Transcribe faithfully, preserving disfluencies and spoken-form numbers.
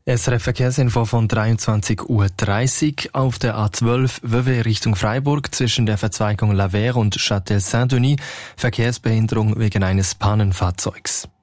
S R F Verkehrsinfo von dreiundzwanzig Uhr dreißig auf der A zwölf Vevey Richtung Freiburg zwischen der Verzweigung Lavère und Châtel-Saint-Denis Verkehrsbehinderung wegen eines Pannenfahrzeugs.